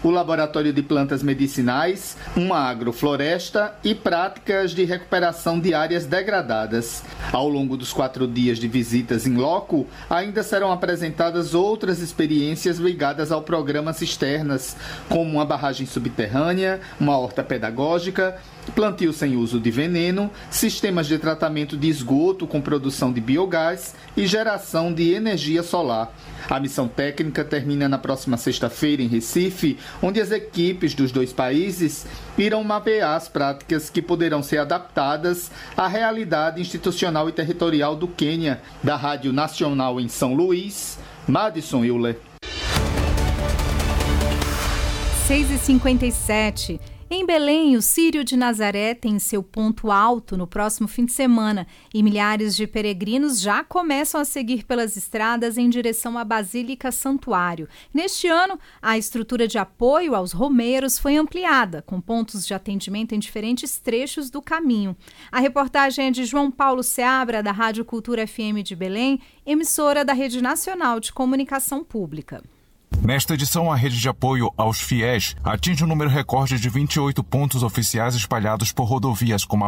o laboratório de plantas medicinais, uma agrofloresta e práticas de recuperação de áreas degradadas. Ao longo dos 4 dias de visitas em loco, ainda serão apresentadas outras experiências ligadas ao programa Cisternas, como uma barragem subterrânea, uma horta pedagógica, plantio sem uso de veneno, sistemas de tratamento de esgoto com produção de biogás e geração de energia solar. A missão técnica termina na próxima sexta-feira em Recife, onde as equipes dos 2 países irão mapear as práticas que poderão ser adaptadas à realidade institucional e territorial do Quênia. Da Rádio Nacional em São Luís, Madison Euler. 6h57. Em Belém, o Círio de Nazaré tem seu ponto alto no próximo fim de semana e milhares de peregrinos já começam a seguir pelas estradas em direção à Basílica Santuário. Neste ano, a estrutura de apoio aos romeiros foi ampliada, com pontos de atendimento em diferentes trechos do caminho. A reportagem é de João Paulo Seabra, da Rádio Cultura FM de Belém, emissora da Rede Nacional de Comunicação Pública. Nesta edição, a rede de apoio aos fiéis atinge um número recorde de 28 pontos oficiais espalhados por rodovias, como a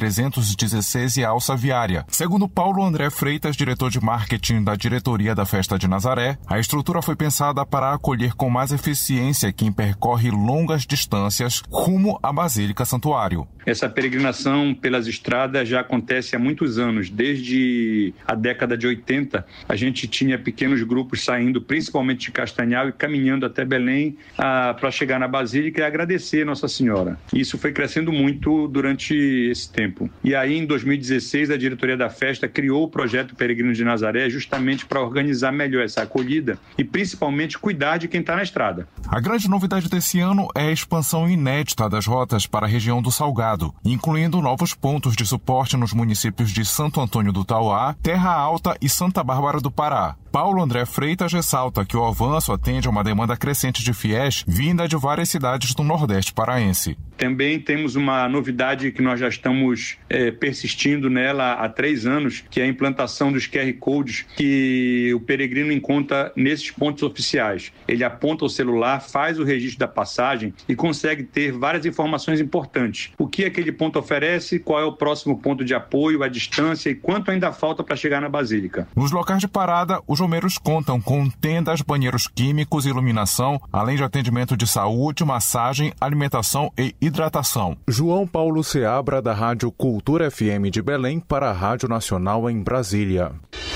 BR-316 e a Alça Viária. Segundo Paulo André Freitas, diretor de marketing da diretoria da Festa de Nazaré, a estrutura foi pensada para acolher com mais eficiência quem percorre longas distâncias rumo à Basílica Santuário. Essa peregrinação pelas estradas já acontece há muitos anos. Desde a década de 80, a gente tinha pequenos grupos saindo, principalmente de Castanhal, e caminhando até Belém para chegar na Basílica e agradecer Nossa Senhora. Isso foi crescendo muito durante esse tempo. E aí, em 2016, a diretoria da festa criou o projeto Peregrino de Nazaré justamente para organizar melhor essa acolhida e, principalmente, cuidar de quem está na estrada. A grande novidade desse ano é a expansão inédita das rotas para a região do Salgado, incluindo novos pontos de suporte nos municípios de Santo Antônio do Tauá, Terra Alta e Santa Bárbara do Pará. Paulo André Freitas ressalta que o avanço atende a uma demanda crescente de fiéis vinda de várias cidades do Nordeste paraense. Também temos uma novidade que nós já estamos persistindo nela há 3 anos, que é a implantação dos QR Codes que o peregrino encontra nesses pontos oficiais. Ele aponta o celular, faz o registro da passagem e consegue ter várias informações importantes. O que aquele ponto oferece, qual é o próximo ponto de apoio, a distância e quanto ainda falta para chegar na Basílica. Nos locais de parada, os romeiros contam com tendas, banheiros químicos e iluminação, além de atendimento de saúde, massagem, alimentação e hidratação. João Paulo Seabra, da Rádio Cultura FM de Belém, para a Rádio Nacional em Brasília.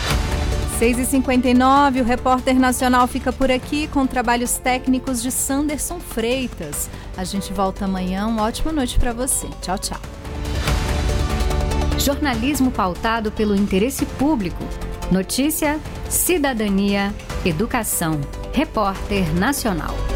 6h59, o Repórter Nacional fica por aqui com trabalhos técnicos de Sanderson Freitas. A gente volta amanhã. Uma ótima noite para você. Tchau, tchau. Jornalismo pautado pelo interesse público. Notícia, cidadania, educação. Repórter Nacional.